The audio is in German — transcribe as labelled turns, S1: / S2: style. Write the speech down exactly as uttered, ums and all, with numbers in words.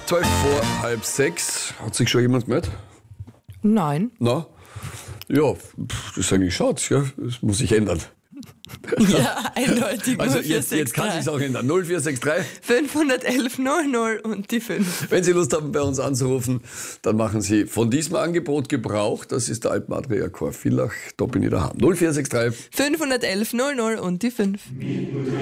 S1: zwölf vor halb sechs. Hat sich schon jemand gemeldet?
S2: Nein.
S1: Na? Ja, pff, das ist eigentlich schade, ja. Das muss sich ändern.
S2: Ja, eindeutig.
S1: Also jetzt, jetzt kann sich auch ändern. null vier sechs drei
S2: fünfhundertelf null null und die fünf.
S1: Wenn Sie Lust haben, bei uns anzurufen, dann machen Sie von diesem Angebot Gebrauch. Das ist der Alpenadria Chor Villach. Da bin ich daheim. null vier sechs drei
S2: fünfhundertelf null null und die fünf.